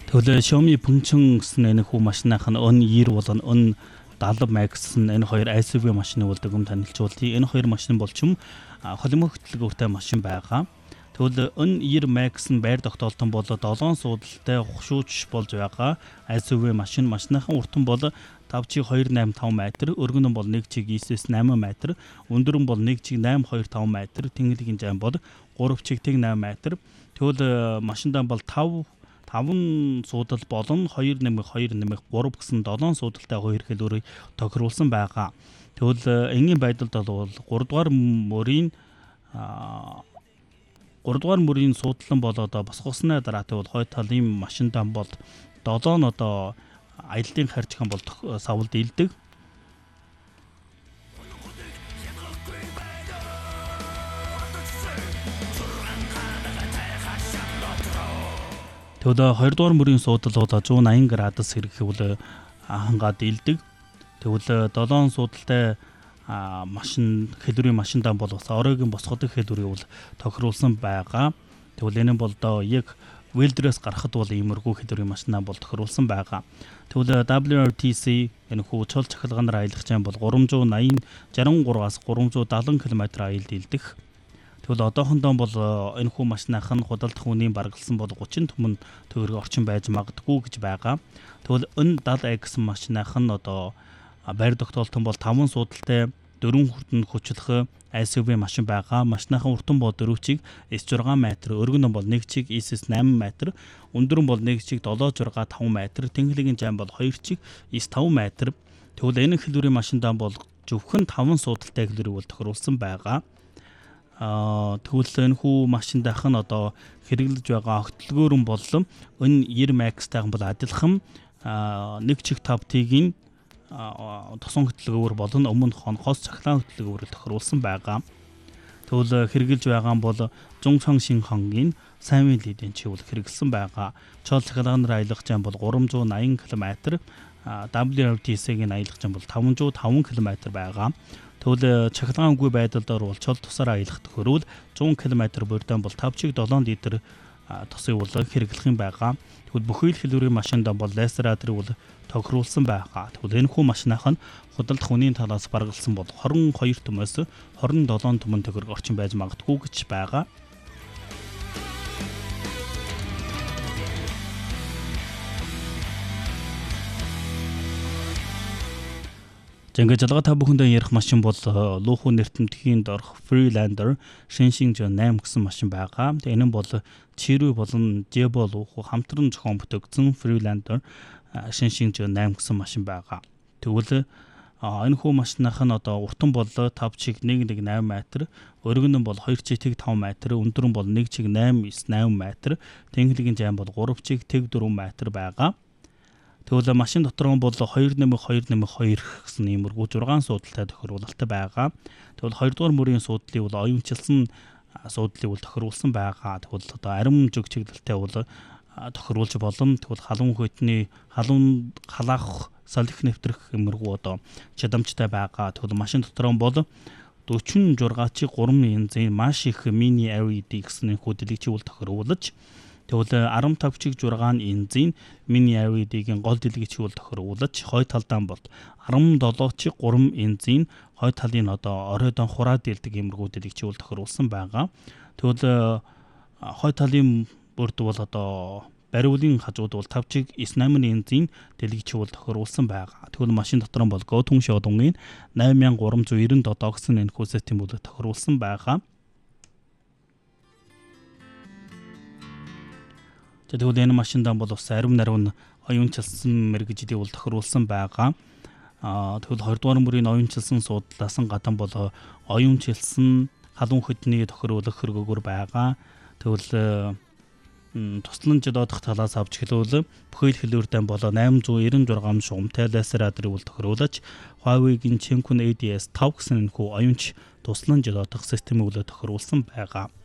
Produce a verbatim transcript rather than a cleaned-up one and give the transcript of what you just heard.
Тэгвэл Xiaomi Pengcheng гэсэн энэ хүү машиных нь өн нine болон өн seventy Max нь энэ хоёр эс ю ви машины болдог юм танилцуулъя. Энэ хоёр машин бол ч юм холимог хөтөлбөртэй машин байгаа. Тэгвэл өн nine Max нь байр тогтоолтон бол seven суудалтай хушууч болж байгаа эс ю ви машин. Машиныхан уртан бол five чиг two eight five метр, өргөн нь бол one чиг nine eight метр, өндөр нь бол one чиг eight two five метр, тэнгэлийн зам бол three чиг eight метр. Тэгвэл машиндаа бол five five суудал болон two eight two three гэсэн seven суудалтай хоёр хэлбэрийг тохируулсан байгаа. Тэгвэл энгийн байдалд бол three дугаар мөрийн three дугаар мөрийн суудлан болоод босгосны дараа тэгвэл хой талын машиндаа бол seven одоо аяллаа харьцхан бол савлд илдэг. Тэгвэл two дугаар мөрийн суудал бол one eighty градус хэрэгхүүл хангаад илдэг. Тэгвэл seven суудалтай машин хэлбэрийн машиндаа бол бас оройгийн босгодог хэлбэрийг бол тохируулсан байгаа. Тэгвэл энэ бол одоо яг вэлдрээс гарахад бол иймэрхүү хэлбэрийн машинаа бол тохируулсан байгаа. Тэгвэл дабл ю ар ти си энэ хүү чул цахилгаанаар аялах зам бол three eighty sixty-тhree-аас three seventy км аялд илдэх. Тэгвэл одоохондоо бол энэ хүү машинах нь худалдах үнийн баргалсан бол thirty түмэн төгрөг орчин байж магадгүй гэж байгаа. Тэгвэл эн seventy X машинах нь одоо байр тогтоолтон бол five суудалтай four хүртэн хүчлэх эс ю ви машин байгаа. Машиныхан уртан бол four чиг six метр, өргөн нь бол one чиг eight метр, өндөр нь бол one чиг seven five метр, тэнхлэгийн зам бол two чиг nine five метр. Тэгвэл энэ хэлбэрийн машиндаа бол зөвхөн five суудалтай хэлбэрийг бол тохируулсан байгаа. Аа тэгвэл энэ хүү машиндаах нь одоо хэрэглэж байгаа огтлгөөрөн боллон энэ nine Max-тайхан бол адилхан one чиг five T-ийн тосон хөтөлбөр болон өмнөх хонхоос цахилгаан хөтөлбөрөөр тохируулсан байгаа. Тэгвэл хэрэгжилж байгаа нь бол Zhongchang Xinhongгийн Saimin Li-ийн чиглэл хэрэгэлсэн байгаа. Чол цахилгаанаар аялах зам бол three ninety км, дабл ю ар ти си-гийн аялах зам бол five oh five км байгаа. Тэгвэл цахилгаангүй байдалд орвол чол тусаар аялах тохиолдол one hundred км бүрдэн бол five чиг seven литр тосыг бол хэрэглэх юм байгаа. Тэгвэл бүхий л хэлбэрийн машиндаа бол лестераторыг бол тохируулсан байгаа. Тэгвэл энэ хүү машинаах нь худалдах үнийн талаас баргалсан бол twenty-two түмээс twenty-seven түмэн төгрөг орчин байж магадгүй гэж байгаа. Ингээд жалгаа та бүхэндээ ярих машин бол лууху нэртэмтгийн дорх Freelander Shenzhen eight гэсэн машин байгаа. Тэгээ энэ нь бол Chery болон Jebo лууху хамтран зохион бүтээсэн Freelander Shenzhen eight гэсэн машин байгаа. Тэгвэл энэ хүү машинах нь одоо уртан бол five чиг one eighteen метр, өргөн нь бол two чиг five метр, өндөр нь бол one чиг eight nine метр, тэнхлэгийн зам бол three чиг four метр байгаа. Тэгвэл машин дотор нь бол two eight two two гэсэн иймэрхүү six суудалтай тохируулалттай байгаа. Тэгвэл two дугаар мөрийн суудлыг бол оюунчилсан суудлыг бол тохируулсан байгаа. Тэгвэл одоо арим зүг чиглэлтэй бол тохируулж болно. Тэгвэл халуун хөтний халуун халаах солих нэвтрэх иймэрхүү одоо чадамжтай байгаа. Тэгвэл машин дотор нь бол forty-six чиг three инчийн маш их мини эл и ди гэсэн хөдөлгөөч бол тохируулж, тэгвэл fifteen чиг six инчийн мини эл и ди-гийн гол дэлгэч бол тохируулж, хой талдаа бол seventeen чиг three инчийн хой талын одоо оройдон хураад дэлдэг иймэрхүү дэлгэч бол тохируулсан байгаа. Тэгвэл хой талын бүрд бол одоо бариулын хажууд бол five чиг nine инчийн дэлгэч бол тохируулсан байгаа. Тэгвэл машин дотор нь бол Gotung Shodan-гийн eight three nine seven гэсэн энэ хүү систем бол тохируулсан байгаа. Тэгвэл энэ машиндаа бол бас арим нарив оюунчилсан мэргэжлийг бол тохируулсан байгаа. Аа тэгвэл twenty дугаар мөрийн оюунчилсан суудлаас гадна бол оюунчилсан халуун хөтний тохируулах хэрэгөөр байгаа. Тэгвэл туслан жидодох талаас авч хэлвэл бүхий л хэлбэртэй бол eight ninety-six шугамтай лестераторыг бол тохируулж, Huawei-гийн Chenkun эй ди эс five гэсэн энэ хүү оюунч туслан жидодох системийг бол тохируулсан байгаа.